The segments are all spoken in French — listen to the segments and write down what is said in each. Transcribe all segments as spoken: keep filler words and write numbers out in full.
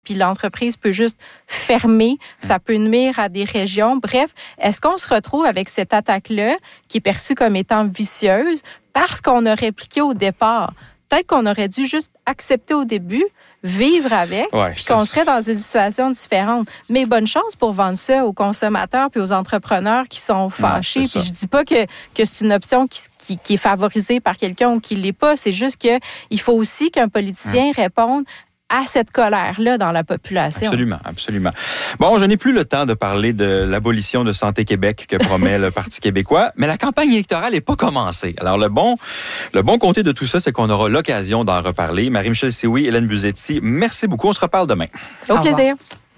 puis l'entreprise peut juste fermer. Ça peut nuire à des régions. Bref, est-ce qu'on se retrouve avec cette attaque-là qui est perçue comme étant vicieuse parce qu'on a répliqué au départ? Peut-être qu'on aurait dû juste accepter au début, vivre avec, ouais, puis qu'on serait dans une situation différente. Mais bonne chance pour vendre ça aux consommateurs puis aux entrepreneurs qui sont fâchés. Puis je dis pas que, que c'est une option qui, qui, qui est favorisée par quelqu'un ou qui l'est pas. C'est juste qu'il faut aussi qu'un politicien hum. réponde à cette colère-là dans la population. Absolument, absolument. Bon, je n'ai plus le temps de parler de l'abolition de Santé Québec que promet le Parti québécois, mais la campagne électorale n'est pas commencée. Alors, le bon, le bon côté de tout ça, c'est qu'on aura l'occasion d'en reparler. Marie-Michel Sioui, Hélène Buzetti, merci beaucoup. On se reparle demain. Au, Au plaisir.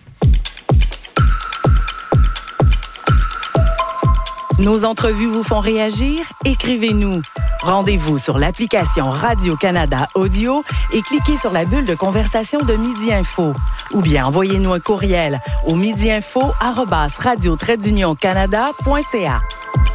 Nos entrevues vous font réagir? Écrivez-nous. Rendez-vous sur l'application Radio-Canada Audio et cliquez sur la bulle de conversation de Midi Info. Ou bien envoyez-nous un courriel au midiinfo arobase radio trait d'union canada point c a.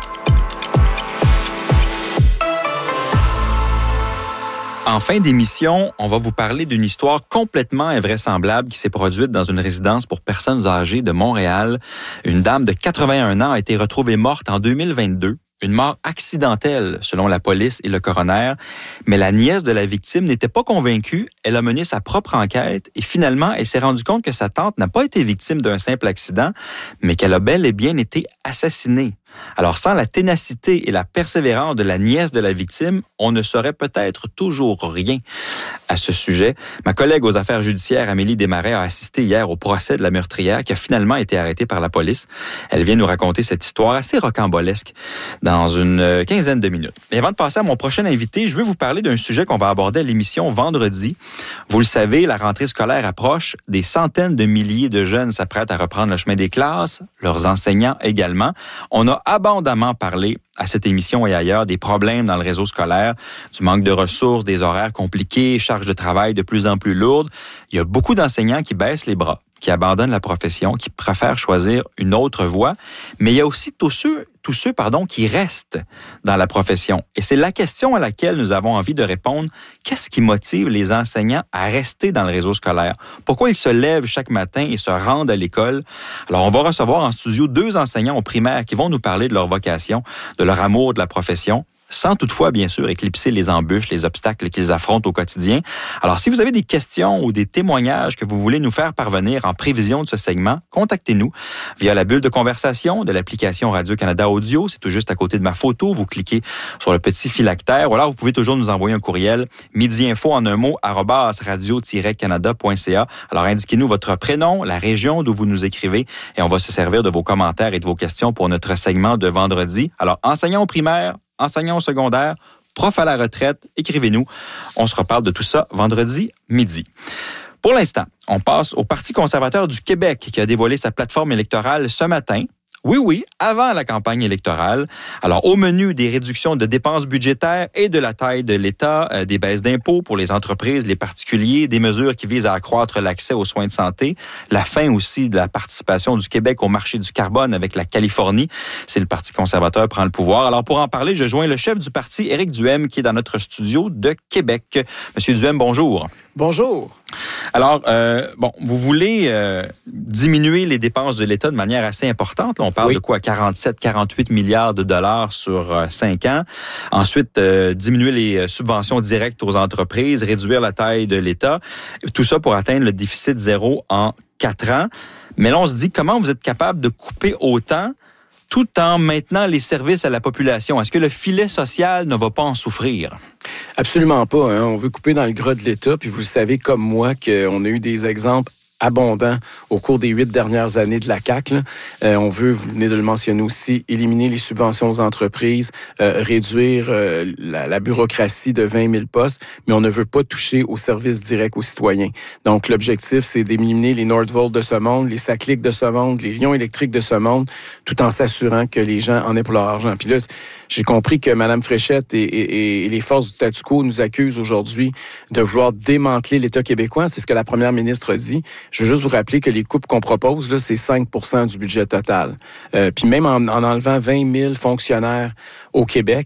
En fin d'émission, on va vous parler d'une histoire complètement invraisemblable qui s'est produite dans une résidence pour personnes âgées de Montréal. Une dame de quatre-vingt-un ans a été retrouvée morte en deux mille vingt-deux. Une mort accidentelle, selon la police et le coroner. Mais la nièce de la victime n'était pas convaincue. Elle a mené sa propre enquête et finalement, elle s'est rendue compte que sa tante n'a pas été victime d'un simple accident, mais qu'elle a bel et bien été assassinée. Alors, sans la ténacité et la persévérance de la nièce de la victime, on ne saurait peut-être toujours rien à ce sujet. Ma collègue aux affaires judiciaires, Amélie Desmarais, a assisté hier au procès de la meurtrière qui a finalement été arrêtée par la police. Elle vient nous raconter cette histoire assez rocambolesque dans une quinzaine de minutes. Mais avant de passer à mon prochain invité, je veux vous parler d'un sujet qu'on va aborder à l'émission vendredi. Vous le savez, la rentrée scolaire approche. Des centaines de milliers de jeunes s'apprêtent à reprendre le chemin des classes, leurs enseignants également. On a abondamment parlé à cette émission et ailleurs des problèmes dans le réseau scolaire, du manque de ressources, des horaires compliqués, charges de travail de plus en plus lourdes. Il y a beaucoup d'enseignants qui baissent les bras, qui abandonnent la profession, qui préfèrent choisir une autre voie. Mais il y a aussi tous ceux, tous ceux pardon, qui restent dans la profession. Et c'est la question à laquelle nous avons envie de répondre. Qu'est-ce qui motive les enseignants à rester dans le réseau scolaire? Pourquoi ils se lèvent chaque matin et se rendent à l'école? Alors, on va recevoir en studio deux enseignants au primaire qui vont nous parler de leur vocation, de leur amour de la profession, sans toutefois, bien sûr, éclipser les embûches, les obstacles qu'ils affrontent au quotidien. Alors, si vous avez des questions ou des témoignages que vous voulez nous faire parvenir en prévision de ce segment, contactez-nous via la bulle de conversation de l'application Radio-Canada Audio. C'est tout juste à côté de ma photo. Vous cliquez sur le petit phylactère. Ou alors, vous pouvez toujours nous envoyer un courriel, midiinfo en un mot, arobase radio tiret canada point c a. Alors, indiquez-nous votre prénom, la région d'où vous nous écrivez et on va se servir de vos commentaires et de vos questions pour notre segment de vendredi. Alors, enseignants au primaire, enseignants au secondaire, profs à la retraite, écrivez-nous. On se reparle de tout ça vendredi midi. Pour l'instant, on passe au Parti conservateur du Québec qui a dévoilé sa plateforme électorale ce matin. Oui, oui, avant la campagne électorale. Alors, au menu des réductions de dépenses budgétaires et de la taille de l'État, euh, des baisses d'impôts pour les entreprises, les particuliers, des mesures qui visent à accroître l'accès aux soins de santé, la fin aussi de la participation du Québec au marché du carbone avec la Californie. C'est le Parti conservateur prend le pouvoir. Alors, pour en parler, je joins le chef du parti, Éric Duhem, qui est dans notre studio de Québec. Monsieur Duhem, bonjour. Bonjour. Alors, euh, bon, vous voulez euh, diminuer les dépenses de l'État de manière assez importante. Là, on parle oui. de quoi? quarante-sept, quarante-huit milliards de dollars sur euh, cinq ans. Ensuite, euh, diminuer les subventions directes aux entreprises, réduire la taille de l'État. Tout ça pour atteindre le déficit zéro en quatre ans. Mais là, on se dit, comment vous êtes capable de couper autant tout en maintenant les services à la population? Est-ce que le filet social ne va pas en souffrir? Absolument pas. Hein. On veut couper dans le gras de l'État, puis vous le savez comme moi qu'on a eu des exemples abondant au cours des huit dernières années de la C A Q. Euh, on veut, vous venez de le mentionner aussi, éliminer les subventions aux entreprises, euh, réduire euh, la, la bureaucratie de vingt mille postes, mais on ne veut pas toucher aux services directs aux citoyens. Donc, l'objectif, c'est d'éliminer les Nordvolt de ce monde, les Saclic de ce monde, les Lions électriques de ce monde, tout en s'assurant que les gens en aient pour leur argent. Puis là, j'ai compris que Mme Fréchette et, et, et les forces du statu quo nous accusent aujourd'hui de vouloir démanteler l'État québécois. C'est ce que la première ministre a dit. Je veux juste vous rappeler que les coupes qu'on propose, là, c'est cinq pour cent du budget total. Euh, puis même en, en enlevant vingt mille fonctionnaires au Québec,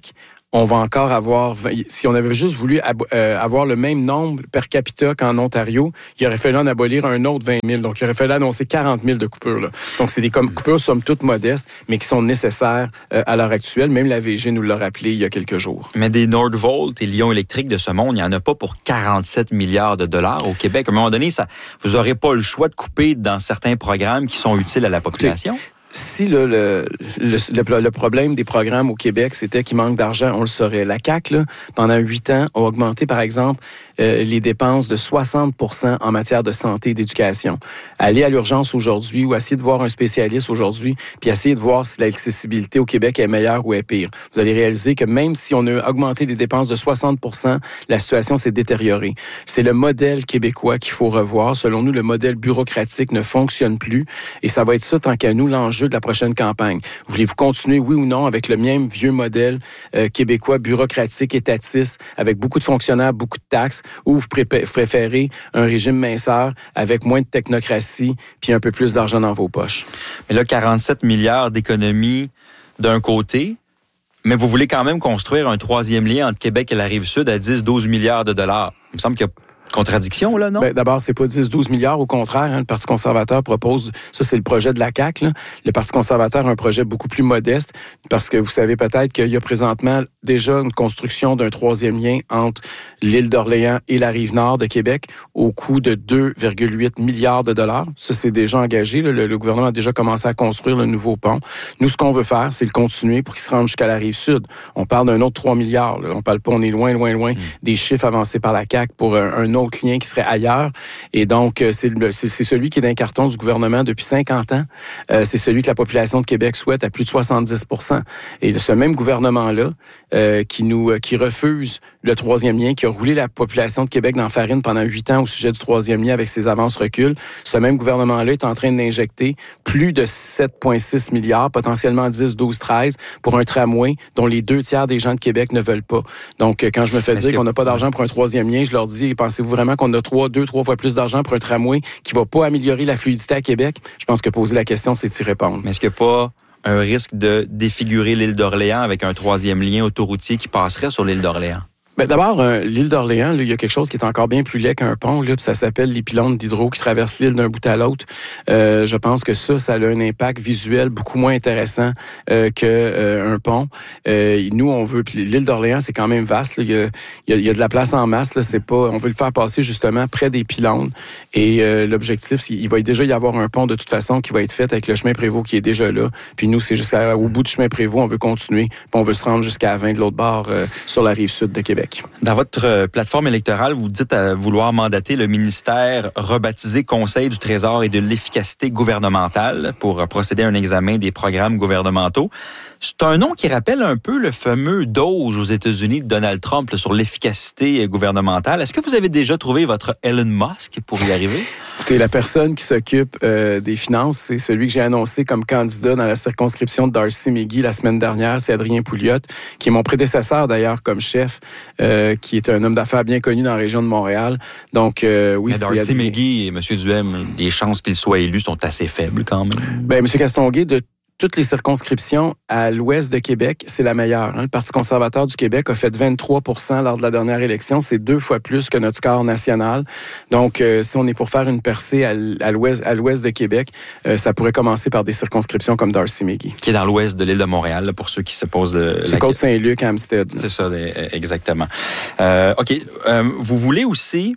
on va encore avoir, si on avait juste voulu ab- euh, avoir le même nombre per capita qu'en Ontario, il aurait fallu en abolir un autre vingt mille. Donc, il aurait fallu annoncer quarante mille de coupures. Là. Donc, c'est des com- coupures, somme toute modestes, mais qui sont nécessaires euh, à l'heure actuelle. Même la V G nous l'a rappelé il y a quelques jours. Mais des Nordvolt et Lion électrique de ce monde, il n'y en a pas pour quarante-sept milliards de dollars au Québec. À un moment donné, ça, vous n'aurez pas le choix de couper dans certains programmes qui sont utiles à la population. Écoutez, si là, le, le, le, le problème des programmes au Québec, c'était qu'il manque d'argent, on le saurait. La C A Q, là, pendant huit ans, a augmenté, par exemple, euh, les dépenses de soixante pour cent en matière de santé et d'éducation. Aller à l'urgence aujourd'hui ou essayer de voir un spécialiste aujourd'hui, puis essayer de voir si l'accessibilité au Québec est meilleure ou est pire. Vous allez réaliser que même si on a augmenté les dépenses de soixante pour cent, la situation s'est détériorée. C'est le modèle québécois qu'il faut revoir. Selon nous, le modèle bureaucratique ne fonctionne plus et ça va être ça, tant qu'à nous, l'enjeu de la prochaine campagne. Voulez-vous continuer, oui ou non, avec le même vieux modèle euh, québécois, bureaucratique, étatiste, avec beaucoup de fonctionnaires, beaucoup de taxes, ou vous pré- préférez un régime minceur avec moins de technocratie puis un peu plus d'argent dans vos poches? Mais là, quarante-sept milliards d'économies d'un côté, mais vous voulez quand même construire un troisième lien entre Québec et la Rive-Sud à dix à douze milliards de dollars. Il me semble qu'il y a contradiction, là, non? Ben, d'abord, c'est pas dix à douze milliards. Au contraire, hein, le Parti conservateur propose, ça, c'est le projet de la C A Q, là. Le Parti conservateur a un projet beaucoup plus modeste parce que vous savez peut-être qu'il y a présentement déjà une construction d'un troisième lien entre l'île d'Orléans et la Rive-Nord de Québec au coût de deux virgule huit milliards de dollars. Ça, c'est déjà engagé. Là. Le, le gouvernement a déjà commencé à construire le nouveau pont. Nous, ce qu'on veut faire, c'est le continuer pour qu'il se rende jusqu'à la Rive-Sud. On parle d'un autre trois milliards. Là. On parle pas, on est loin, loin, loin mmh. des chiffres avancés par la C A Q pour un, un autre autre lien qui serait ailleurs. Et donc, c'est, le, c'est, c'est celui qui est dans le carton du gouvernement depuis cinquante ans. Euh, c'est celui que la population de Québec souhaite à plus de soixante-dix pour cent. Et ce même gouvernement-là, euh, qui nous qui refuse le troisième lien, qui a roulé la population de Québec dans la farine pendant huit ans au sujet du troisième lien avec ses avances-reculs, ce même gouvernement-là est en train d'injecter plus de sept virgule six milliards, potentiellement dix, douze, treize, pour un tramway dont les deux tiers des gens de Québec ne veulent pas. Donc, quand je me fais Est-ce dire que... qu'on n'a pas d'argent pour un troisième lien, je leur dis, pensez-vous vraiment qu'on a trois, deux, trois fois plus d'argent pour un tramway qui va pas améliorer la fluidité à Québec? Je pense que poser la question, c'est d'y répondre. Mais est-ce qu'il n'y a pas un risque de défigurer l'île d'Orléans avec un troisième lien autoroutier qui passerait sur l'île d'Orléans? Ben d'abord, euh, l'île d'Orléans, là, il y a quelque chose qui est encore bien plus laid qu'un pont, là, puis ça s'appelle les pylônes d'hydro qui traversent l'île d'un bout à l'autre. Euh, je pense que ça, ça a un impact visuel beaucoup moins intéressant euh, que euh, un pont. Euh, nous, on veut, puis l'île d'Orléans, c'est quand même vaste. Là, il, y a, il, y a, il y a de la place en masse. Là, c'est pas, on veut le faire passer justement près des pylônes. Et euh, l'objectif, c'est, il va déjà y avoir un pont de toute façon qui va être fait avec le chemin Prévost qui est déjà là. Puis nous, c'est jusqu'au bout du chemin Prévost, on veut continuer, puis on veut se rendre jusqu'à vingt de l'autre bord euh, sur la rive sud de Québec. Dans votre plateforme électorale, vous dites à vouloir mandater le ministère rebaptisé Conseil du Trésor et de l'efficacité gouvernementale pour procéder à un examen des programmes gouvernementaux. C'est un nom qui rappelle un peu le fameux Doge aux États-Unis de Donald Trump là, sur l'efficacité gouvernementale. Est-ce que vous avez déjà trouvé votre Elon Musk pour y arriver? Écoutez, la personne qui s'occupe euh, des finances, c'est celui que j'ai annoncé comme candidat dans la circonscription de Darcy-McGee la semaine dernière, c'est Adrien Pouliot, qui est mon prédécesseur d'ailleurs comme chef, euh, qui est un homme d'affaires bien connu dans la région de Montréal. Donc, euh, oui, Mais c'est Darcy-McGee et M. Duhem, les chances qu'il soit élu sont assez faibles quand même. Ben, M. Castonguay, de toutes les circonscriptions à l'ouest de Québec, c'est la meilleure. Hein. Le Parti conservateur du Québec a fait vingt-trois pour cent lors de la dernière élection. C'est deux fois plus que notre score national. Donc, euh, si on est pour faire une percée à l'ouest, à l'ouest de Québec, euh, ça pourrait commencer par des circonscriptions comme Darcy-McGee. Qui est dans l'ouest de l'île de Montréal, là, pour ceux qui se posent... Le, c'est la... Côte-Saint-Luc, Hampstead. C'est ça, exactement. Euh, OK. Euh, vous voulez aussi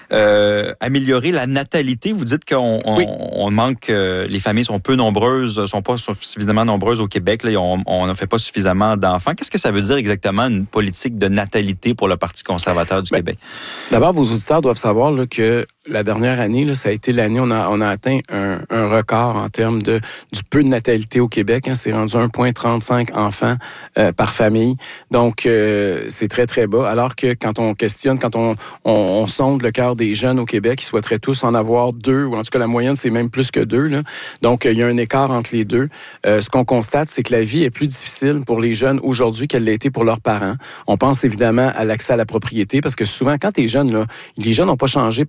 euh, améliorer la natalité. Vous dites qu'on on, oui. on manque... Euh, les familles sont peu nombreuses, sont pas suffisamment nombreuses au Québec. Là, on ne fait pas suffisamment d'enfants. Qu'est-ce que ça veut dire exactement, une politique de natalité pour le Parti conservateur du ben, Québec? D'abord, vos auditeurs doivent savoir là, que la dernière année, là, ça a été l'année où on a, on a atteint un, un record en termes de du peu de natalité au Québec. Hein, c'est rendu un virgule trente-cinq enfants euh, par famille. Donc, euh, c'est très, très bas. Alors que quand on questionne, quand on, on, on sonde le cœur des jeunes au Québec, ils souhaiteraient tous en avoir deux, ou en tout cas, la moyenne, c'est même plus que deux. Là. Donc, euh, il y a un écart entre les deux. Euh, ce qu'on constate, c'est que la vie est plus difficile pour les jeunes aujourd'hui qu'elle l'a été pour leurs parents. On pense évidemment à l'accès à la propriété, parce que souvent, quand t'es jeune, là, les jeunes n'ont pas changé par rapport à il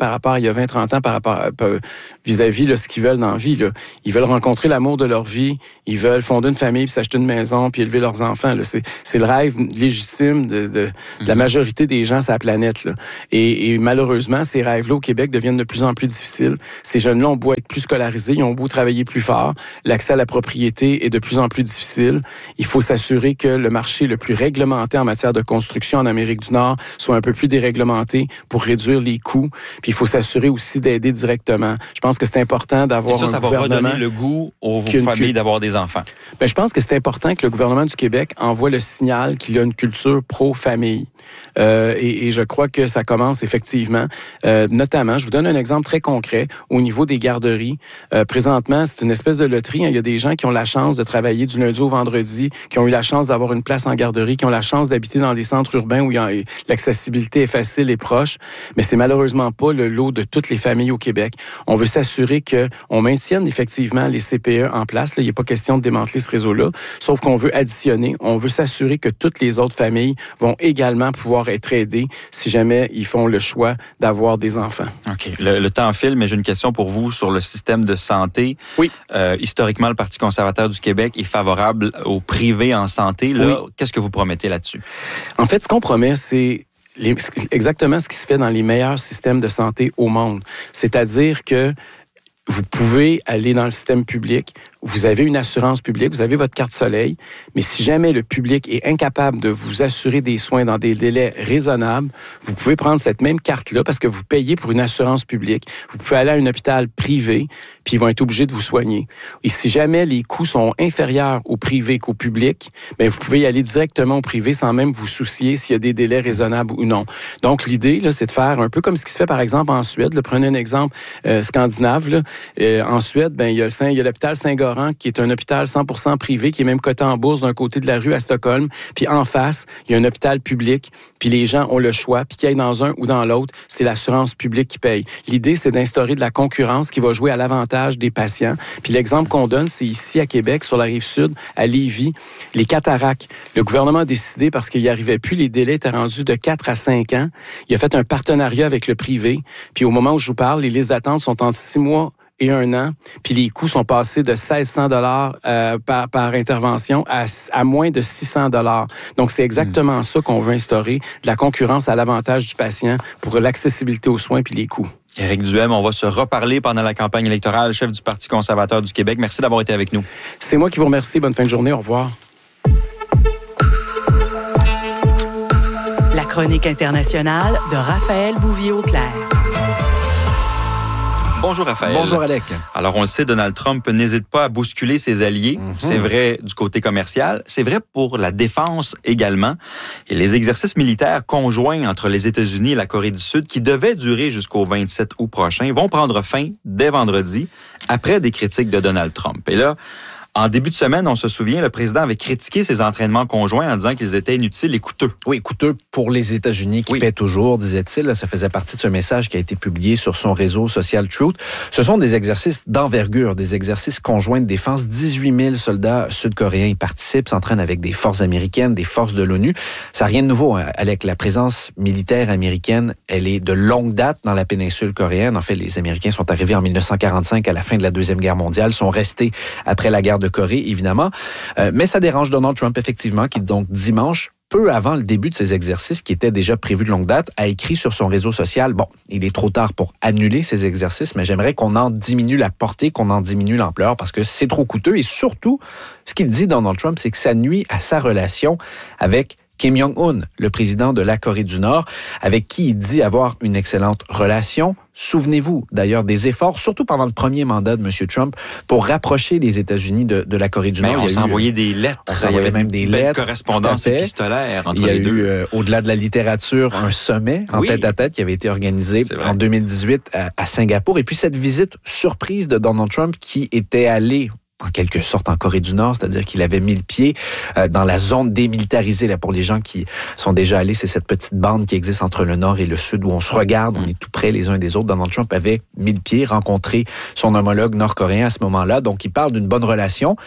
y a vingt trente ans par rapport à, vis-à-vis là, ce qu'ils veulent dans la vie. Là. Ils veulent rencontrer l'amour de leur vie, ils veulent fonder une famille, puis s'acheter une maison, puis élever leurs enfants. Là. C'est, c'est le rêve légitime de, de, de la majorité des gens sur la planète. Là. Et, et malheureusement, ces rêves-là au Québec deviennent de plus en plus difficiles. Ces jeunes-là ont beau être plus scolarisés, ils ont beau travailler plus fort, l'accès à la propriété est de plus en plus difficile. Il faut s'assurer que le marché le plus réglementé en matière de construction en Amérique du Nord soit un peu plus déréglementé pour réduire les coûts. Puis il faut s'assurer aussi d'aider directement. Je pense que c'est important d'avoir Et ça, un ça gouvernement... va redonner le goût aux familles d'avoir des enfants. Bien, je pense que c'est important que le gouvernement du Québec envoie le signal qu'il a une culture pro-famille. Euh, et, et je crois que ça commence effectivement. Euh, notamment, je vous donne un exemple très concret au niveau des garderies. Euh, présentement, c'est une espèce de loterie. Hein. Il y a des gens qui ont la chance de travailler du lundi au vendredi, qui ont eu la chance d'avoir une place en garderie, qui ont la chance d'habiter dans des centres urbains où il y a, l'accessibilité est facile et proche. Mais c'est malheureusement pas le lot de toutes les familles au Québec. On veut s'assurer que on maintienne effectivement les C P E en place. Là, il n'est pas question de démanteler ce réseau-là, sauf qu'on veut additionner. On veut s'assurer que toutes les autres familles vont également pouvoir être aidées si jamais ils font le choix d'avoir des enfants. OK. Le, le temps file, mais j'ai une question pour vous sur le système de santé. Oui. Euh, historiquement, le Parti conservateur du Québec est favorable au privé en santé. Là, oui. Qu'est-ce que vous promettez là-dessus? En fait, ce qu'on promet, c'est les, exactement ce qui se fait dans les meilleurs systèmes de santé au monde. C'est-à-dire que vous pouvez aller dans le système public, vous avez une assurance publique, vous avez votre carte soleil, mais si jamais le public est incapable de vous assurer des soins dans des délais raisonnables, vous pouvez prendre cette même carte-là parce que vous payez pour une assurance publique. Vous pouvez aller à un hôpital privé, puis ils vont être obligés de vous soigner. Et si jamais les coûts sont inférieurs au privé qu'au public, bien, vous pouvez y aller directement au privé sans même vous soucier s'il y a des délais raisonnables ou non. Donc, l'idée, là, c'est de faire un peu comme ce qui se fait, par exemple, en Suède. Là, prenez un exemple euh, scandinave. Là. Euh, en Suède, bien, il y a, Saint, il y a l'hôpital Saint-Goran qui est un hôpital cent pour cent privé, qui est même coté en bourse d'un côté de la rue à Stockholm. Puis en face, il y a un hôpital public, puis les gens ont le choix, puis qu'ils aillent dans un ou dans l'autre, c'est l'assurance publique qui paye. L'idée, c'est d'instaurer de la concurrence qui va jouer à l'avantage des patients. Puis l'exemple qu'on donne, c'est ici à Québec, sur la Rive-Sud, à Lévis, les cataractes. Le gouvernement a décidé, parce qu'il n'y arrivait plus, les délais étaient rendus de quatre à cinq ans. Il a fait un partenariat avec le privé. Puis au moment où je vous parle, les listes d'attente sont entre six mois et un an, puis les coûts sont passés de mille six cents dollars euh, par, par intervention à, à moins de six cents dollars. Donc, c'est exactement mmh. ça qu'on veut instaurer, de la concurrence à l'avantage du patient pour l'accessibilité aux soins puis les coûts. Éric Duhem, on va se reparler pendant la campagne électorale, chef du Parti conservateur du Québec. Merci d'avoir été avec nous. C'est moi qui vous remercie. Bonne fin de journée. Au revoir. La chronique internationale de Raphaël Bouvier-Auclair. Bonjour Raphaël. Bonjour Alec. Alors on le sait, Donald Trump n'hésite pas à bousculer ses alliés. Mm-hmm. C'est vrai du côté commercial, c'est vrai pour la défense également. Et les exercices militaires conjoints entre les États-Unis et la Corée du Sud, qui devaient durer jusqu'au vingt-sept août prochain, vont prendre fin dès vendredi, après des critiques de Donald Trump. Et là, en début de semaine, on se souvient, le président avait critiqué ces entraînements conjoints en disant qu'ils étaient inutiles et coûteux. Oui, coûteux pour les États-Unis qui oui. paient toujours, disait-il. Ça faisait partie de ce message qui a été publié sur son réseau social Truth. Ce sont des exercices d'envergure, des exercices conjoints de défense. dix-huit mille soldats sud-coréens y participent, s'entraînent avec des forces américaines, des forces de l'ONU. Ça n'a rien de nouveau, hein, Alec. La présence militaire américaine, elle est de longue date dans la péninsule coréenne. En fait, les Américains sont arrivés en dix-neuf cent quarante-cinq à la fin de la Deuxième Guerre mondiale, sont restés après la guerre de Corée, évidemment. Euh, mais ça dérange Donald Trump, effectivement, qui, donc, dimanche, peu avant le début de ces exercices, qui étaient déjà prévus de longue date, a écrit sur son réseau social, bon, il est trop tard pour annuler ces exercices, mais j'aimerais qu'on en diminue la portée, qu'on en diminue l'ampleur, parce que c'est trop coûteux. Et surtout, ce qu'il dit, Donald Trump, c'est que ça nuit à sa relation avec Kim Jong-un, le président de la Corée du Nord, avec qui il dit avoir une excellente relation. Souvenez-vous d'ailleurs des efforts, surtout pendant le premier mandat de M. Trump, pour rapprocher les États-Unis de, de la Corée du Nord. Mais on s'est envoyé des lettres. On s'est envoyé même des lettres. Correspondance épistolaire entre les deux. Il y a eu, euh, au-delà de la littérature, un sommet en oui. tête-à-tête qui avait été organisé en deux mille dix-huit à, à Singapour. Et puis cette visite surprise de Donald Trump qui était allé en quelque sorte en Corée du Nord, c'est-à-dire qu'il avait mis le pied euh, dans la zone démilitarisée. Là, pour les gens qui sont déjà allés, c'est cette petite bande qui existe entre le Nord et le Sud où on se regarde, on est tout près les uns des autres. Donald Trump avait mis le pied, rencontré son homologue nord-coréen à ce moment-là. Donc, il parle d'une bonne relation.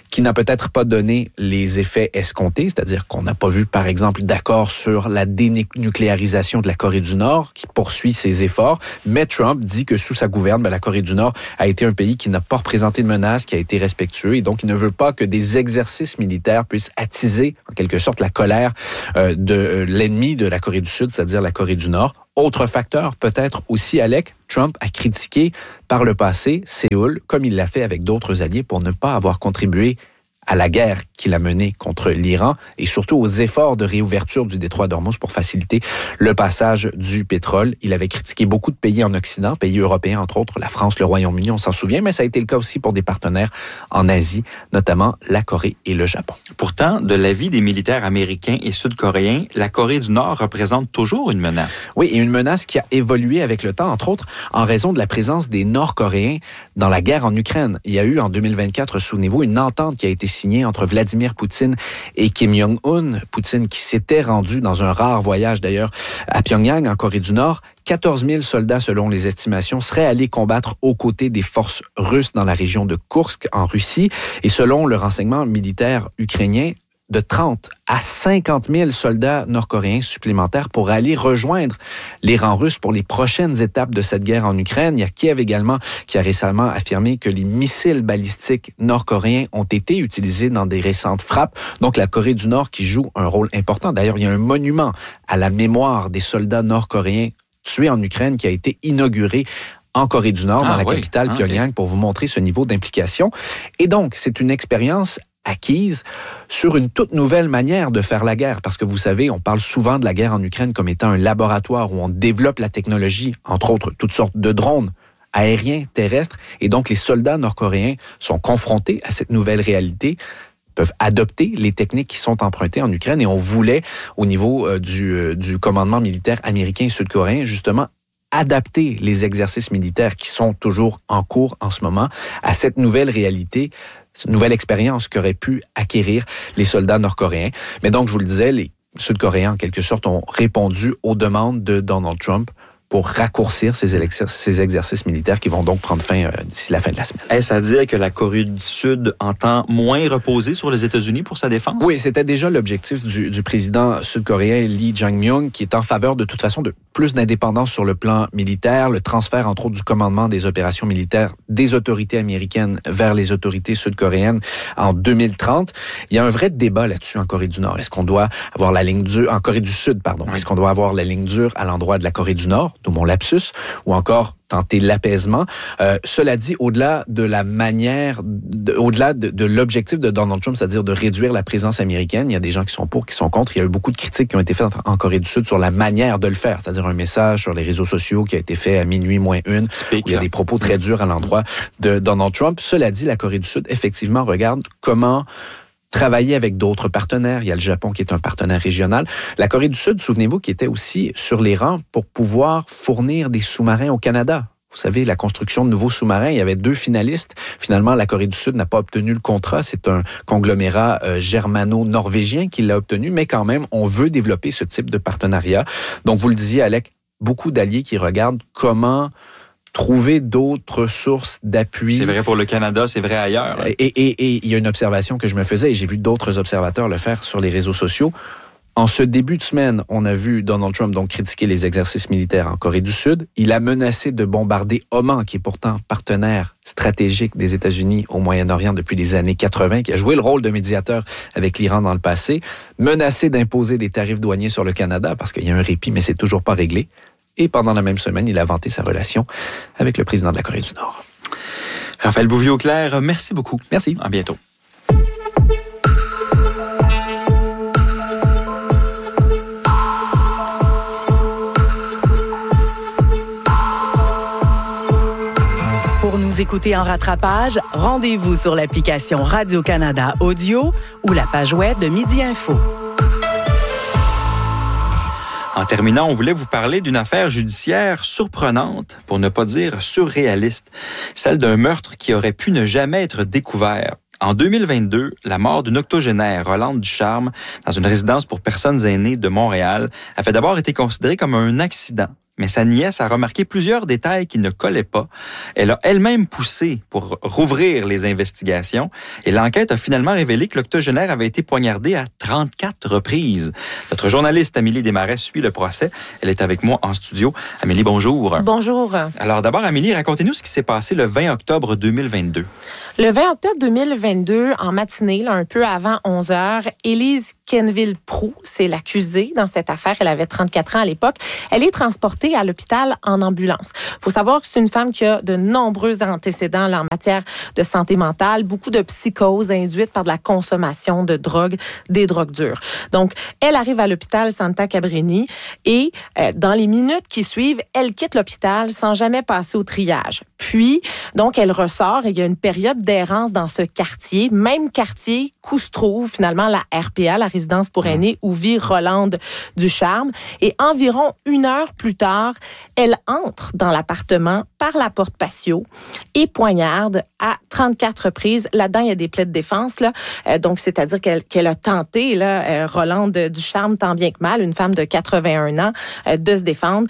qui n'a peut-être pas donné les effets escomptés, c'est-à-dire qu'on n'a pas vu, par exemple, d'accord sur la dénucléarisation de la Corée du Nord, qui poursuit ses efforts. Mais Trump dit que sous sa gouverne, ben, la Corée du Nord a été un pays qui n'a pas représenté de menace, qui a été respectueux, et donc il ne veut pas que des exercices militaires puissent attiser, en quelque sorte, la colère euh, de euh, l'ennemi de la Corée du Sud, c'est-à-dire la Corée du Nord. Autre facteur, peut-être aussi, Alec, Trump a critiqué par le passé Séoul, comme il l'a fait avec d'autres alliés, pour ne pas avoir contribué à la guerre qu'il a menée contre l'Iran et surtout aux efforts de réouverture du détroit d'Ormuz pour faciliter le passage du pétrole. Il avait critiqué beaucoup de pays en Occident, pays européens, entre autres, la France, le Royaume-Uni, on s'en souvient, mais ça a été le cas aussi pour des partenaires en Asie, notamment la Corée et le Japon. Pourtant, de l'avis des militaires américains et sud-coréens, la Corée du Nord représente toujours une menace. Oui, et une menace qui a évolué avec le temps, entre autres, en raison de la présence des Nord-Coréens dans la guerre en Ukraine. Il y a eu, en deux mille vingt-quatre, souvenez-vous, une entente qui a été signée entre Vladimir Poutine et Kim Jong-un. Poutine qui s'était rendu dans un rare voyage, d'ailleurs, à Pyongyang, en Corée du Nord. quatorze mille soldats, selon les estimations, seraient allés combattre aux côtés des forces russes dans la région de Koursk, en Russie. Et selon le renseignement militaire ukrainien, de trente à cinquante mille soldats nord-coréens supplémentaires pour aller rejoindre les rangs russes pour les prochaines étapes de cette guerre en Ukraine. Il y a Kiev également qui a récemment affirmé que les missiles balistiques nord-coréens ont été utilisés dans des récentes frappes. Donc la Corée du Nord qui joue un rôle important. D'ailleurs, il y a un monument à la mémoire des soldats nord-coréens tués en Ukraine qui a été inauguré en Corée du Nord, ah, dans la oui. capitale ah, Pyongyang, okay. pour vous montrer ce niveau d'implication. Et donc, c'est une expérience acquise sur une toute nouvelle manière de faire la guerre. Parce que vous savez, on parle souvent de la guerre en Ukraine comme étant un laboratoire où on développe la technologie, entre autres toutes sortes de drones aériens, terrestres. Et donc, les soldats nord-coréens sont confrontés à cette nouvelle réalité, peuvent adopter les techniques qui sont empruntées en Ukraine. Et on voulait, au niveau euh, du, euh, du commandement militaire américain et sud-coréen, justement, adapter les exercices militaires qui sont toujours en cours en ce moment à cette nouvelle réalité, cette nouvelle expérience qu'auraient pu acquérir les soldats nord-coréens. Mais donc, je vous le disais, les Sud-Coréens, en quelque sorte, ont répondu aux demandes de Donald Trump pour raccourcir ces, élex- ces exercices militaires qui vont donc prendre fin euh, d'ici la fin de la semaine. Est-ce à dire que la Corée du Sud entend moins reposer sur les États-Unis pour sa défense? Oui, c'était déjà l'objectif du, du président sud-coréen Lee Jae-myung, qui est en faveur de toute façon de plus d'indépendance sur le plan militaire, le transfert entre autres du commandement des opérations militaires des autorités américaines vers les autorités sud-coréennes en deux mille trente. Il y a un vrai débat là-dessus en Corée du Nord. Est-ce qu'on doit avoir la ligne dure, en Corée du Sud, pardon, oui. est-ce qu'on doit avoir la ligne dure à l'endroit de la Corée du Nord, d'où mon lapsus, ou encore tenter l'apaisement. Euh, cela dit, au-delà de la manière, de, au-delà de, de l'objectif de Donald Trump, c'est-à-dire de réduire la présence américaine, il y a des gens qui sont pour, qui sont contre. Il y a eu beaucoup de critiques qui ont été faites en Corée du Sud sur la manière de le faire, c'est-à-dire un message sur les réseaux sociaux qui a été fait à minuit moins une, Typique, où il y a des propos très durs à l'endroit de Donald Trump. Cela dit, la Corée du Sud, effectivement, regarde comment travailler avec d'autres partenaires. Il y a le Japon qui est un partenaire régional. La Corée du Sud, souvenez-vous, qui était aussi sur les rangs pour pouvoir fournir des sous-marins au Canada. Vous savez, la construction de nouveaux sous-marins, il y avait deux finalistes. Finalement, la Corée du Sud n'a pas obtenu le contrat. C'est un conglomérat euh, germano-norvégien qui l'a obtenu, mais quand même, on veut développer ce type de partenariat. Donc, vous le disiez, Alec, beaucoup d'alliés qui regardent comment trouver d'autres sources d'appui. C'est vrai pour le Canada, c'est vrai ailleurs. Et, et, et, et il y a une observation que je me faisais, et j'ai vu d'autres observateurs le faire sur les réseaux sociaux. En ce début de semaine, on a vu Donald Trump donc critiquer les exercices militaires en Corée du Sud. Il a menacé de bombarder Oman, qui est pourtant partenaire stratégique des États-Unis au Moyen-Orient depuis les années quatre-vingt, qui a joué le rôle de médiateur avec l'Iran dans le passé, menacé d'imposer des tarifs douaniers sur le Canada parce qu'il y a un répit, mais c'est toujours pas réglé. Et pendant la même semaine, il a vanté sa relation avec le président de la Corée du Nord. Raphaël Bouvier-Auclair, merci beaucoup. Merci. À bientôt. Pour nous écouter en rattrapage, rendez-vous sur l'application Radio-Canada Audio ou la page web de Midi Info. En terminant, on voulait vous parler d'une affaire judiciaire surprenante, pour ne pas dire surréaliste, celle d'un meurtre qui aurait pu ne jamais être découvert. En deux mille vingt-deux, la mort d'une octogénaire, Rolande Ducharme, dans une résidence pour personnes aînées de Montréal, a fait d'abord été considérée comme un accident. mais sa nièce a remarqué plusieurs détails qui ne collaient pas. Elle a elle-même poussé pour rouvrir les investigations et l'enquête a finalement révélé que l'octogénaire avait été poignardé à trente-quatre reprises. Notre journaliste Amélie Desmarais suit le procès. Elle est avec moi en studio. Amélie, bonjour. Bonjour. Alors d'abord, Amélie, racontez-nous ce qui s'est passé le vingt octobre deux mille vingt-deux. Le vingt octobre deux mille vingt-deux, en matinée, là, un peu avant onze heures, Élise Quenneville-Proulx, c'est l'accusée dans cette affaire. Elle avait trente-quatre ans à l'époque. Elle est transportée à l'hôpital en ambulance. Il faut savoir que c'est une femme qui a de nombreux antécédents là, en matière de santé mentale, beaucoup de psychoses induites par de la consommation de drogue, des drogues dures. Donc, elle arrive à l'hôpital Santa Cabrini et euh, dans les minutes qui suivent, elle quitte l'hôpital sans jamais passer au triage. Puis, donc, elle ressort et il y a une période d'errance dans ce quartier, même quartier qu'où se trouve finalement la R P A, la résidence pour aînés, où vit Rolande Ducharme. Et environ une heure plus tard, elle entre dans l'appartement par la porte patio et poignarde à trente-quatre reprises. Là-dedans, il y a des plaies de défense, là. Euh, donc, c'est-à-dire qu'elle, qu'elle a tenté, là, euh, Rolande Ducharme, tant bien que mal, une femme de quatre-vingt-un ans, euh, de se défendre.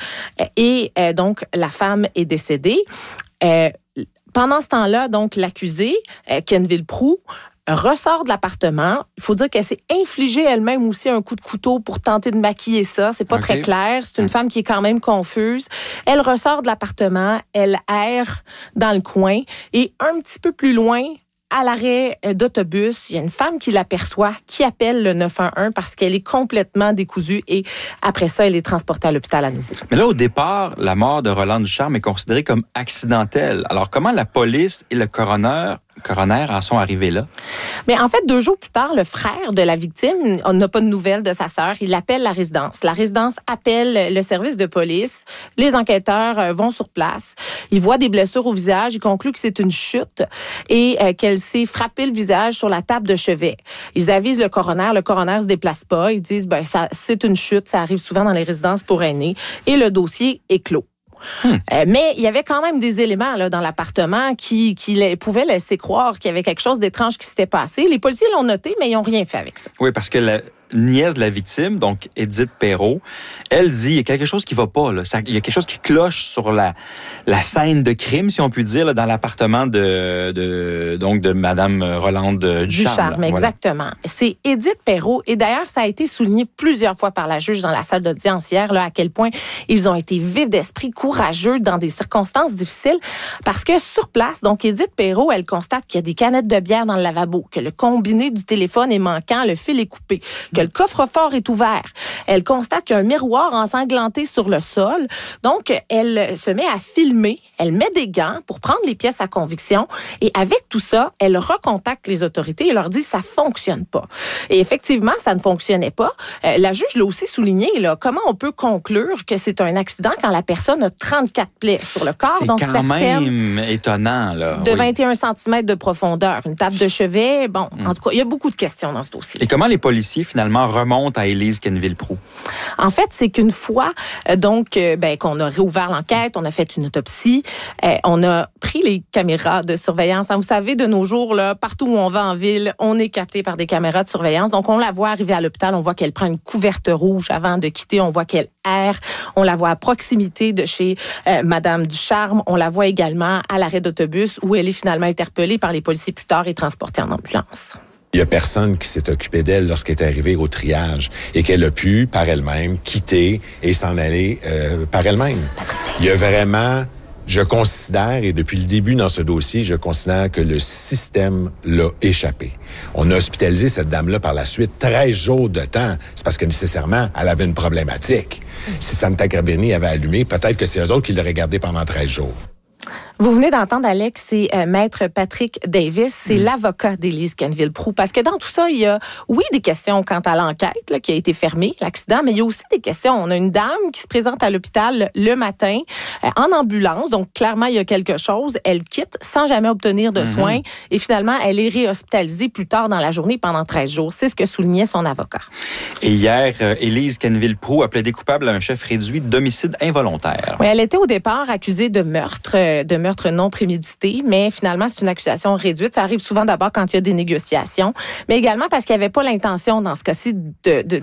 Et euh, donc, la femme est décédée. Euh, pendant ce temps-là, donc, l'accusée, euh, Quenneville-Proulx, ressort de l'appartement. Il faut dire qu'elle s'est infligée elle-même aussi un coup de couteau pour tenter de maquiller ça. C'est pas okay. Très clair. C'est une femme qui est quand même confuse. Elle ressort de l'appartement, elle erre dans le coin et un petit peu plus loin, à l'arrêt d'autobus, il y a une femme qui l'aperçoit, qui appelle le neuf un un parce qu'elle est complètement décousue et après ça, elle est transportée à l'hôpital à nouveau. Mais là, au départ, la mort de Rolande Ducharme est considérée comme accidentelle. Alors, comment la police et le coroner coroner en sont arrivés là? Mais en fait, deux jours plus tard, le frère de la victime, on n'a pas de nouvelles de sa sœur, il appelle la résidence. La résidence appelle le service de police. Les enquêteurs vont sur place. Ils voient des blessures au visage. Ils concluent que c'est une chute et euh, qu'elle s'est frappée le visage sur la table de chevet. Ils avisent le coroner. Le coroner se déplace pas. Ils disent, ben, ça, c'est une chute. Ça arrive souvent dans les résidences pour aînés. Et le dossier est clos. Hmm. Euh, mais il y avait quand même des éléments là, dans l'appartement qui, qui les, pouvaient laisser croire qu'il y avait quelque chose d'étrange qui s'était passé. Les policiers l'ont noté, mais ils n'ont rien fait avec ça. Oui, parce que la nièce de la victime, donc Édith Perrault, elle dit il y a quelque chose qui va pas. Là. Ça, il y a quelque chose qui cloche sur la, la scène de crime, si on peut dire, là, dans l'appartement de, de, donc de Mme Rolande Ducharme. Ducharme, exactement. Voilà. C'est Édith Perrault. Et d'ailleurs, ça a été souligné plusieurs fois par la juge dans la salle d'audience hier, là, à quel point ils ont été vifs d'esprit, courageux dans des circonstances difficiles. Parce que sur place, donc Édith Perrault, elle constate qu'il y a des canettes de bière dans le lavabo, que le combiné du téléphone est manquant, le fil est coupé, que le coffre-fort est ouvert. Elle constate qu'il y a un miroir ensanglanté sur le sol. Donc, elle se met à filmer. Elle met des gants pour prendre les pièces à conviction. Et avec tout ça, elle recontacte les autorités et leur dit ça fonctionne pas. Et effectivement, ça ne fonctionnait pas. Euh, la juge l'a aussi souligné. Là, comment on peut conclure que c'est un accident quand la personne a trente-quatre plaies sur le corps? C'est donc quand même étonnant. Là. De oui. vingt et un centimètres de profondeur. Une table de chevet. Bon, hum. en tout cas, il y a beaucoup de questions dans ce dossier. Et comment les policiers, finalement, remontent à Élise Quenneville-Proulx? En fait, c'est qu'une fois euh, donc euh, ben, qu'on a réouvert l'enquête, on a fait une autopsie, euh, on a pris les caméras de surveillance. Vous savez, de nos jours, là, partout où on va en ville, on est capté par des caméras de surveillance. Donc, on la voit arriver à l'hôpital, on voit qu'elle prend une couverte rouge avant de quitter, on voit qu'elle erre, on la voit à proximité de chez euh, Mme Ducharme, on la voit également à l'arrêt d'autobus où elle est finalement interpellée par les policiers plus tard et transportée en ambulance. Il y a personne qui s'est occupé d'elle lorsqu'elle est arrivée au triage et qu'elle a pu, par elle-même, quitter et s'en aller euh, par elle-même. Il y a vraiment, je considère, et depuis le début dans ce dossier, je considère que le système l'a échappé. On a hospitalisé cette dame-là par la suite treize jours de temps. C'est parce que nécessairement, elle avait une problématique. Si Santa Cabrini avait allumé, peut-être que c'est eux autres qui l'auraient gardé pendant treize jours. Vous venez d'entendre, Alex, c'est euh, Maître Patrick Davis, c'est mmh. l'avocat d'Élise Quenneville-Proulx. Parce que dans tout ça, il y a, oui, des questions quant à l'enquête là, qui a été fermée, l'accident, mais il y a aussi des questions. On a une dame qui se présente à l'hôpital le matin euh, en ambulance, donc clairement, il y a quelque chose. Elle quitte sans jamais obtenir de mmh. soins et finalement, elle est réhospitalisée plus tard dans la journée pendant treize jours. C'est ce que soulignait son avocat. Et hier, euh, Élise Quenneville-Proulx a plaidé coupable à un chef réduit d'homicide involontaire. Oui, elle était au départ accusée de meurtre, euh, de meurtre non prémédité, mais finalement, c'est une accusation réduite. Ça arrive souvent d'abord quand il y a des négociations, mais également parce qu'il n'y avait pas l'intention, dans ce cas-ci, de, de, de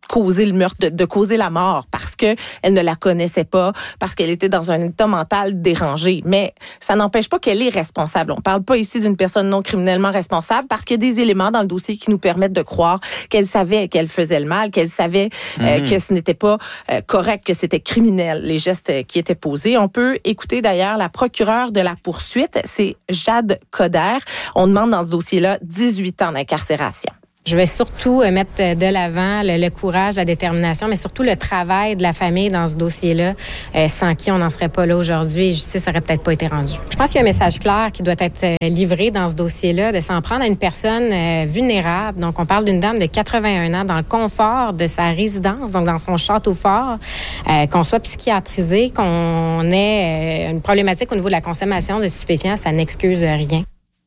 causer le meurtre, de, de causer la mort parce que elle ne la connaissait pas, parce qu'elle était dans un état mental dérangé. Mais ça n'empêche pas qu'elle est responsable. On parle pas ici d'une personne non criminellement responsable parce qu'il y a des éléments dans le dossier qui nous permettent de croire qu'elle savait qu'elle faisait le mal, qu'elle savait euh, mmh. que ce n'était pas euh, correct, que c'était criminel, les gestes qui étaient posés. On peut écouter d'ailleurs la procureure de la poursuite, c'est Jade Coder. On demande dans ce dossier-là dix-huit ans d'incarcération. Je vais surtout mettre de l'avant le, le courage, la détermination, mais surtout le travail de la famille dans ce dossier-là, euh, sans qui on n'en serait pas là aujourd'hui et justice n'aurait peut-être pas été rendue. Je pense qu'il y a un message clair qui doit être livré dans ce dossier-là, de s'en prendre à une personne euh, vulnérable. Donc, on parle d'une dame de quatre-vingt-un ans dans le confort de sa résidence, donc dans son château fort, euh, qu'on soit psychiatrisé, qu'on ait euh, une problématique au niveau de la consommation de stupéfiants, ça n'excuse rien.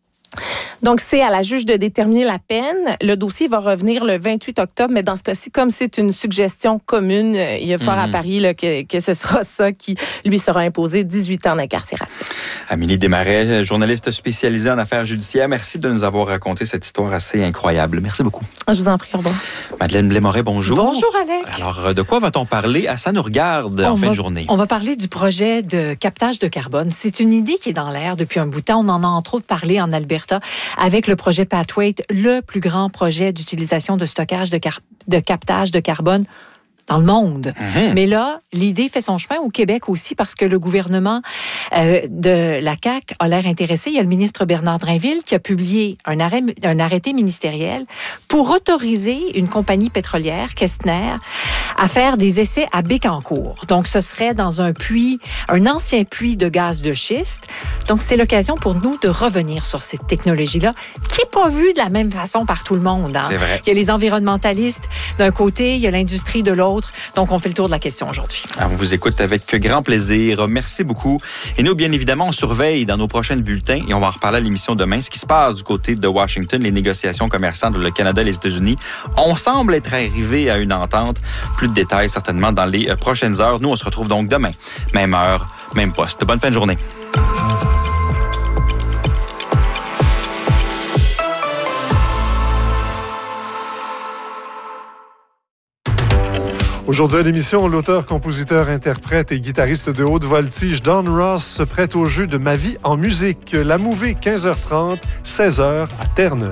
Donc, c'est à la juge de déterminer la peine. Le dossier va revenir le vingt-huit octobre, mais dans ce cas-ci, comme c'est une suggestion commune, il y a fort mm-hmm. à parier là, que, que ce sera ça qui lui sera imposé, dix-huit ans d'incarcération. Amélie Desmarais, journaliste spécialisée en affaires judiciaires, merci de nous avoir raconté cette histoire assez incroyable. Merci beaucoup. Je vous en prie, au revoir. Madeleine Blais-Moret, bonjour. Bonjour, Alex. Alors, de quoi va-t-on parler? Ah, ça nous regarde on en va, fin de journée. On va parler du projet de captage de carbone. C'est une idée qui est dans l'air depuis un bout de temps. On en a entre autres parlé en Alberta avec le projet Pathway, le plus grand projet d'utilisation de stockage de, car- de captage de carbone dans le monde. Mmh. Mais là, l'idée fait son chemin au Québec aussi parce que le gouvernement euh, de la C A Q a l'air intéressé. Il y a le ministre Bernard Drinville qui a publié un, arrêt, un arrêté ministériel pour autoriser une compagnie pétrolière, Kestner, à faire des essais à Bécancour. Donc, ce serait dans un puits, un ancien puits de gaz de schiste. Donc, c'est l'occasion pour nous de revenir sur cette technologie-là qui n'est pas vue de la même façon par tout le monde. Hein? C'est vrai. Il y a les environnementalistes d'un côté, il y a l'industrie de l'autre. Donc, on fait le tour de la question aujourd'hui. Alors, on vous écoute avec grand plaisir. Merci beaucoup. Et nous, bien évidemment, on surveille dans nos prochains bulletins et on va en reparler à l'émission demain. Ce qui se passe du côté de Washington, les négociations commerciales entre le Canada et les États-Unis, on semble être arrivé à une entente. Plus de détails, certainement, dans les prochaines heures. Nous, on se retrouve donc demain. Même heure, même poste. Bonne fin de journée. Aujourd'hui à l'émission, l'auteur, compositeur, interprète et guitariste de haute voltige Don Ross se prête au jeu de Ma vie en musique. La Mouvée, quinze heures trente, seize heures à Terre-Neuve.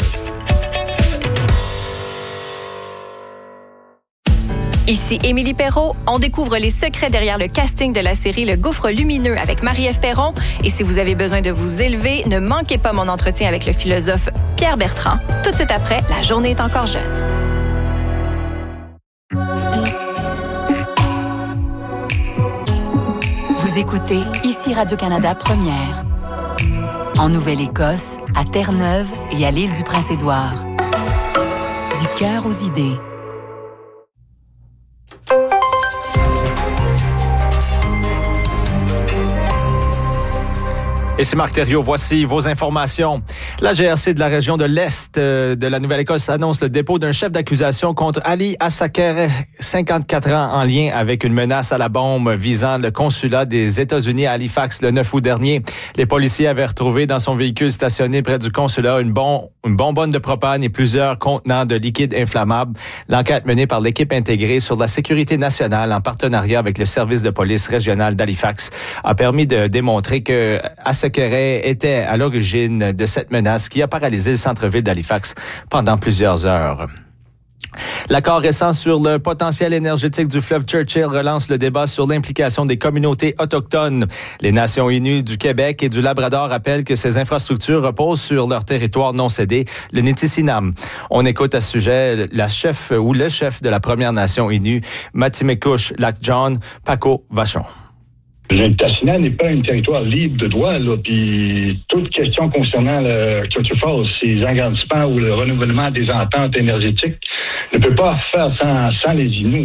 Ici Émilie Perrault. On découvre les secrets derrière le casting de la série Le Gouffre lumineux avec Marie-Ève Perron. Et si vous avez besoin de vous élever, ne manquez pas mon entretien avec le philosophe Pierre Bertrand. Tout de suite après, La journée est encore jeune. Vous écoutez ici Radio-Canada Première. En Nouvelle-Écosse, à Terre-Neuve et à l'île du Prince-Édouard. Du cœur aux idées. Et c'est Marc Thériault. Voici vos informations. La G R C de la région de l'Est euh, de la Nouvelle-Écosse annonce le dépôt d'un chef d'accusation contre Ali Asakere, cinquante-quatre ans, en lien avec une menace à la bombe visant le consulat des États-Unis à Halifax le neuf août dernier. Les policiers avaient retrouvé dans son véhicule stationné près du consulat une, bon, une bonbonne de propane et plusieurs contenants de liquide inflammable. L'enquête menée par l'équipe intégrée sur la sécurité nationale en partenariat avec le service de police régional d'Halifax a permis de démontrer que Asakere était à l'origine de cette menace qui a paralysé le centre-ville d'Halifax pendant plusieurs heures. L'accord récent sur le potentiel énergétique du fleuve Churchill relance le débat sur l'implication des communautés autochtones. Les Nations unies du Québec et du Labrador rappellent que ces infrastructures reposent sur leur territoire non cédé, le Nitisinam. On écoute à ce sujet la chef ou le chef de la Première Nation unie, Matimekush Lac John, Paco Vachon. Le Nitassinan n'est pas un territoire libre de droit, là, puis toute question concernant le Churchill Falls, ses agrandissements ou le renouvellement des ententes énergétiques ne peut pas faire sans, sans les Inuits.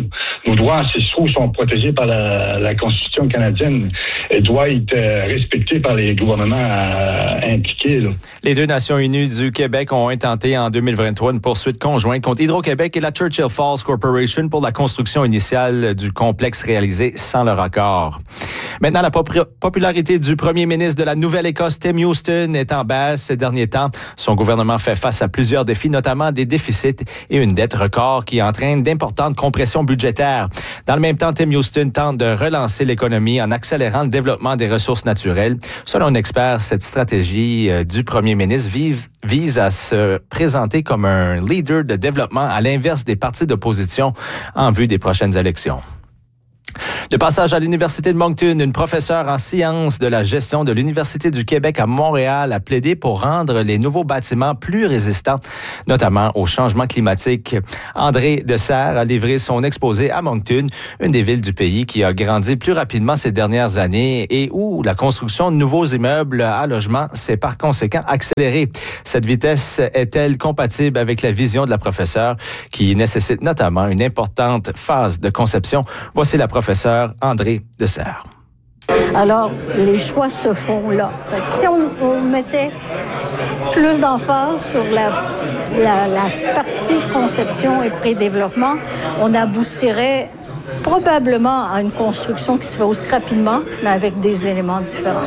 nos droits ancestraux sont protégés par la, la Constitution canadienne. Elle doit être euh, respectée par les gouvernements euh, impliqués. Là. Les deux Nations unies du Québec ont intenté en deux mille vingt-trois une poursuite conjointe contre Hydro-Québec et la Churchill Falls Corporation pour la construction initiale du complexe réalisé sans leur accord. Maintenant, la pop- popularité du premier ministre de la Nouvelle-Écosse, Tim Houston, est en baisse ces derniers temps. Son gouvernement fait face à plusieurs défis, notamment des déficits et une dette record qui entraîne d'importantes compressions budgétaires. Dans le même temps, Tim Houston tente de relancer l'économie en accélérant le développement des ressources naturelles. Selon un expert, cette stratégie du premier ministre vise, vise à se présenter comme un leader de développement à l'inverse des partis d'opposition en vue des prochaines élections. De passage à l'Université de Moncton, une professeure en sciences de la gestion de l'Université du Québec à Montréal a plaidé pour rendre les nouveaux bâtiments plus résistants, notamment au changement climatique. André Desserre a livré son exposé à Moncton, une des villes du pays qui a grandi plus rapidement ces dernières années et où la construction de nouveaux immeubles à logement s'est par conséquent accélérée. Cette vitesse est-elle compatible avec la vision de la professeure qui nécessite notamment une importante phase de conception? Voici la professeure André Desserre. Alors, les choix se font là. Fait que si on, on mettait plus d'emphase sur la, la, la partie conception et pré-développement, on aboutirait probablement à une construction qui se fait aussi rapidement, mais avec des éléments différents.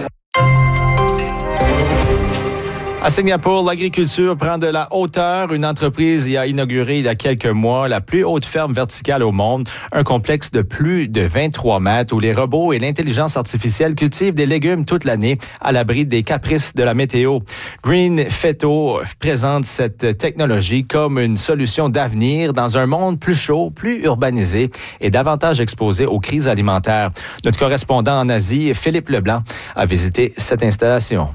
À Singapour, l'agriculture prend de la hauteur. Une entreprise y a inauguré il y a quelques mois la plus haute ferme verticale au monde, un complexe de plus de vingt-trois mètres où les robots et l'intelligence artificielle cultivent des légumes toute l'année à l'abri des caprices de la météo. Green Phyto présente cette technologie comme une solution d'avenir dans un monde plus chaud, plus urbanisé et davantage exposé aux crises alimentaires. Notre correspondant en Asie, Philippe Leblanc, a visité cette installation.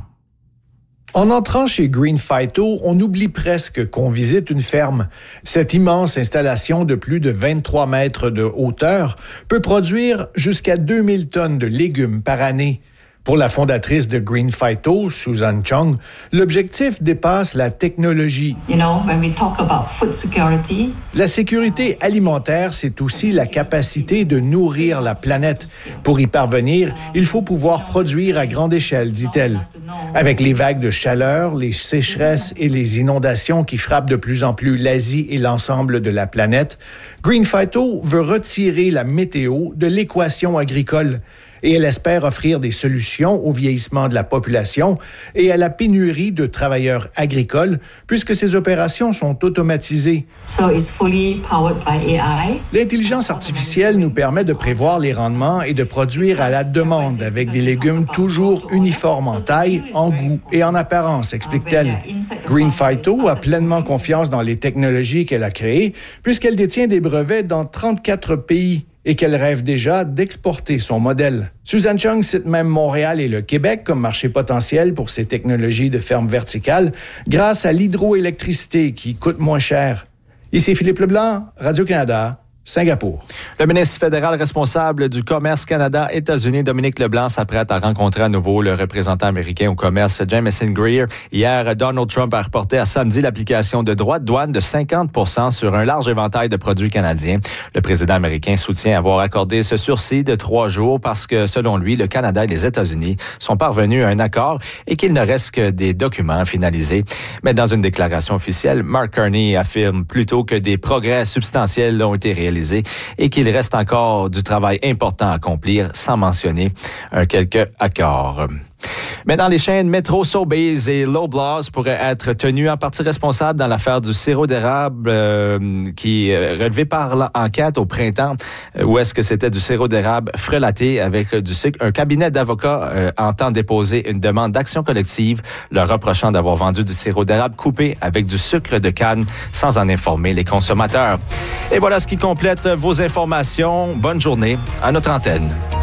En entrant chez Green Phyto, on oublie presque qu'on visite une ferme. Cette immense installation de plus de vingt-trois mètres de hauteur peut produire jusqu'à deux mille tonnes de légumes par année. Pour la fondatrice de Green Phyto, Susan Chung, l'objectif dépasse la technologie. You know, when we talk about food security, la sécurité alimentaire, c'est aussi la capacité de nourrir la planète. Pour y parvenir, il faut pouvoir produire à grande échelle, dit-elle. Avec les vagues de chaleur, les sécheresses et les inondations qui frappent de plus en plus l'Asie et l'ensemble de la planète, Green Phyto veut retirer la météo de l'équation agricole. Et elle espère offrir des solutions au vieillissement de la population et à la pénurie de travailleurs agricoles, puisque ces opérations sont automatisées. So it's fully powered by A I. L'intelligence artificielle nous permet de prévoir les rendements et de produire à la demande avec des légumes toujours uniformes en taille, en goût et en apparence, explique-t-elle. Green Phyto a pleinement confiance dans les technologies qu'elle a créées, puisqu'elle détient des brevets dans trente-quatre pays. Et qu'elle rêve déjà d'exporter son modèle. Susan Chung cite même Montréal et le Québec comme marché potentiel pour ces technologies de ferme verticale grâce à l'hydroélectricité qui coûte moins cher. Ici Philippe Leblanc, Radio-Canada, Singapour. Le ministre fédéral responsable du commerce Canada-États-Unis, Dominique Leblanc, s'apprête à rencontrer à nouveau le représentant américain au commerce, Jamieson Greer. Hier, Donald Trump a reporté à samedi l'application de droits de douane de cinquante pour cent sur un large éventail de produits canadiens. Le président américain soutient avoir accordé ce sursis de trois jours parce que, selon lui, le Canada et les États-Unis sont parvenus à un accord et qu'il ne reste que des documents finalisés. Mais dans une déclaration officielle, Mark Carney affirme plutôt que des progrès substantiels ont été réalisés et qu'il reste encore du travail important à accomplir sans mentionner un quelque accord. Maintenant, les chaînes Metro, Sobeys et Loblaws pourraient être tenues en partie responsables dans l'affaire du sirop d'érable euh, qui est relevé par l'enquête au printemps. Où est-ce que c'était du sirop d'érable frelaté avec du sucre? Un cabinet d'avocats euh, entend déposer une demande d'action collective leur reprochant d'avoir vendu du sirop d'érable coupé avec du sucre de canne sans en informer les consommateurs. Et voilà ce qui complète vos informations. Bonne journée à notre antenne.